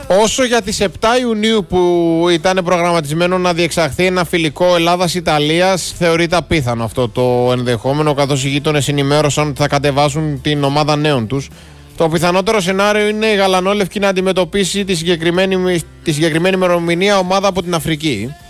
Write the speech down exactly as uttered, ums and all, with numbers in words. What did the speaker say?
Όσο για τις επτά Ιουνίου που ήταν προγραμματισμένο να διεξαχθεί ένα φιλικό Ελλάδας-Ιταλίας, θεωρείται απίθανο αυτό το ενδεχόμενο, καθώς οι γείτονες ενημέρωσαν ότι θα κατεβάσουν την ομάδα νέων τους. Το πιθανότερο σενάριο είναι η γαλανόλευκη να αντιμετωπίσει τη συγκεκριμένη, τη συγκεκριμένη ημερομηνία ομάδα από την Αφρική.